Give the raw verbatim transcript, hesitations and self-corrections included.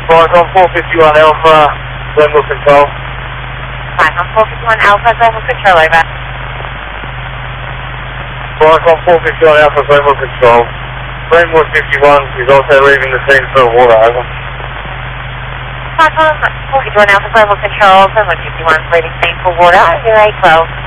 Brighton four fifty-one Alpha, Glenwood Control. Brighton four fifty-one Alpha, Glenwood Control, over. Brighton four fifty-one Alpha, Glenwood Control. Glenwood fifty-one is also leaving the scene for water, over. Brighton four fifty-one Alpha, Glenwood Control, Glenwood fifty-one is leaving scene for water, zero eight twelve.